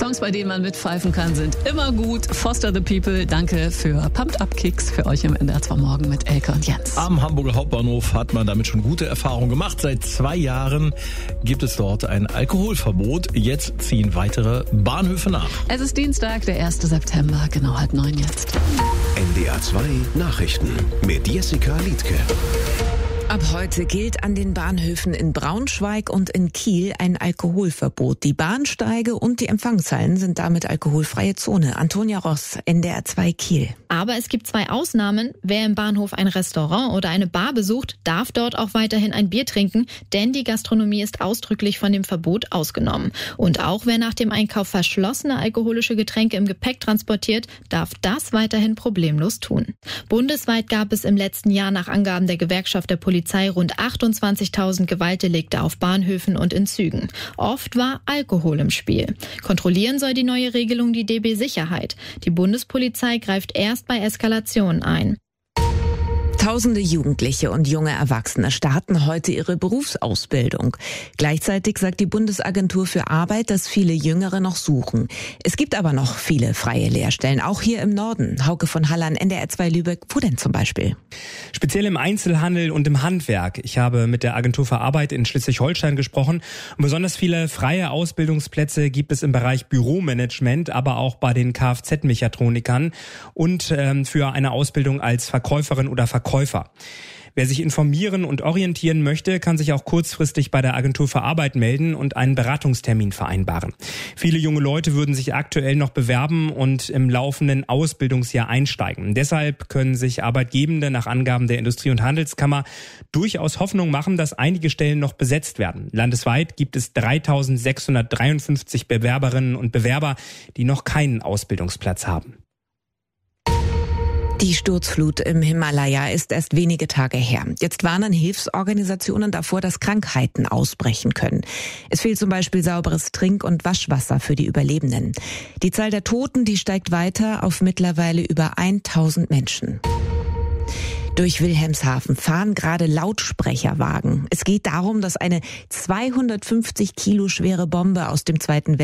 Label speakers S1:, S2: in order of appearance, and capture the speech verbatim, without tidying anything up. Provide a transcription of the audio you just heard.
S1: Songs, bei denen man mitpfeifen kann, sind immer gut. Foster the People, danke für Pumped Up Kicks für euch im N D R zwei Morgen mit Elke und Jens.
S2: Am Hamburger Hauptbahnhof hat man damit schon gute Erfahrungen gemacht. Seit zwei Jahren gibt es dort ein Alkoholverbot. Jetzt ziehen weitere Bahnhöfe nach.
S1: Es ist Dienstag, der erste September, genau halb neun jetzt.
S3: N D R zwei Nachrichten mit Jessica Liedtke.
S4: Ab heute gilt an den Bahnhöfen in Braunschweig und in Kiel ein Alkoholverbot. Die Bahnsteige und die Empfangshallen sind damit alkoholfreie Zone. Antonia Ross, N D R zwei Kiel.
S5: Aber es gibt zwei Ausnahmen. Wer im Bahnhof ein Restaurant oder eine Bar besucht, darf dort auch weiterhin ein Bier trinken, denn die Gastronomie ist ausdrücklich von dem Verbot ausgenommen. Und auch wer nach dem Einkauf verschlossene alkoholische Getränke im Gepäck transportiert, darf das weiterhin problemlos tun. Bundesweit gab es im letzten Jahr nach Angaben der Gewerkschaft der Polizei rund achtundzwanzigtausend Gewaltdelikte auf Bahnhöfen und in Zügen. Oft war Alkohol im Spiel. Kontrollieren soll die neue Regelung die D B Sicherheit. Die Bundespolizei greift erst bei Eskalationen ein.
S4: Tausende Jugendliche und junge Erwachsene starten heute ihre Berufsausbildung. Gleichzeitig sagt die Bundesagentur für Arbeit, dass viele Jüngere noch suchen. Es gibt aber noch viele freie Lehrstellen, auch hier im Norden. Hauke von Halland, N D R zwei Lübeck. Wo denn zum Beispiel?
S6: Speziell im Einzelhandel und im Handwerk. Ich habe mit der Agentur für Arbeit in Schleswig-Holstein gesprochen. Und besonders viele freie Ausbildungsplätze gibt es im Bereich Büromanagement, aber auch bei den Kfz-Mechatronikern und ähm, für eine Ausbildung als Verkäuferin oder Verkäufer. Verkäufer. Wer sich informieren und orientieren möchte, kann sich auch kurzfristig bei der Agentur für Arbeit melden und einen Beratungstermin vereinbaren. Viele junge Leute würden sich aktuell noch bewerben und im laufenden Ausbildungsjahr einsteigen. Deshalb können sich Arbeitgebende nach Angaben der Industrie- und Handelskammer durchaus Hoffnung machen, dass einige Stellen noch besetzt werden. Landesweit gibt es dreitausendsechshundertdreiundfünfzig Bewerberinnen und Bewerber, die noch keinen Ausbildungsplatz haben.
S4: Die Sturzflut im Himalaya ist erst wenige Tage her. Jetzt warnen Hilfsorganisationen davor, dass Krankheiten ausbrechen können. Es fehlt zum Beispiel sauberes Trink- und Waschwasser für die Überlebenden. Die Zahl der Toten, die steigt weiter auf mittlerweile über tausend Menschen. Durch Wilhelmshaven fahren gerade Lautsprecherwagen. Es geht darum, dass eine zweihundertfünfzig Kilo schwere Bombe aus dem Zweiten Weltkrieg